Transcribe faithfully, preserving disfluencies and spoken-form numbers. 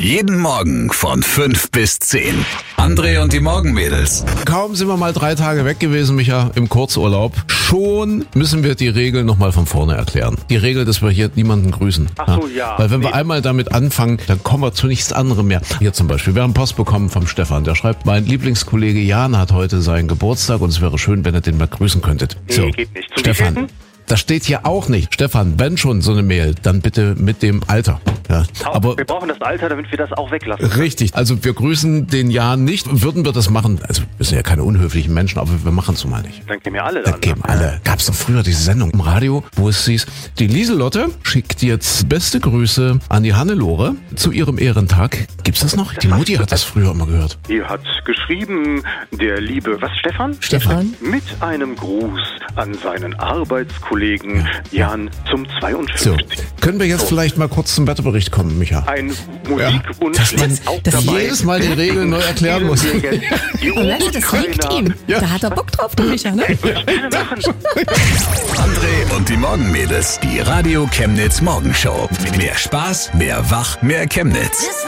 Jeden Morgen von fünf bis zehn. André und die Morgenmädels. Kaum sind wir mal drei Tage weg gewesen, Micha, im Kurzurlaub. Schon müssen wir die Regel nochmal von vorne erklären. Die Regel, dass wir hier niemanden grüßen. Ach so, ja. Weil wenn Nee. wir einmal damit anfangen, dann kommen wir zu nichts anderem mehr. Hier zum Beispiel, wir haben Post bekommen vom Stefan. Der schreibt, mein Lieblingskollege Jan hat heute seinen Geburtstag und es wäre schön, wenn ihr den mal grüßen könntet. Nee, geht nicht. Zum Stefan, wievielten? das steht hier auch nicht. Stefan, wenn schon so eine Mail, dann bitte mit dem Alter. Ja, aber wir brauchen das Alter, damit wir das auch weglassen. richtig, also wir grüßen den Jan nicht. Würden wir das machen, also wir sind ja keine unhöflichen Menschen, aber wir machen es nun mal nicht. Dann gehen wir alle Dann dann. geben alle. Gab es doch früher diese Sendung im Radio, wo es hieß, die Lieselotte schickt jetzt beste Grüße an die Hannelore zu ihrem Ehrentag. Gibt's das noch? Die Mutti hat das früher immer gehört. Hier hat geschrieben, der liebe, was, Stefan? Stefan? Mit einem Gruß an seinen Arbeitskollegen Jan zum So, zweiundfünfzigsten können wir jetzt vielleicht mal kurz zum Wetterbericht kommen, Micha? Ein Musikwunsch Dass man ist auch dass dabei. jedes Mal die Regeln neu erklären muss. Die Und weißt du, das liegt Ukrainer. ihm. Ja. Da hat er Bock drauf, der Micha, ne? Würde ich gerne machen. André und die Morgenmädels. Die Radio Chemnitz Morgenshow. Mehr Spaß, mehr Wach, mehr Chemnitz.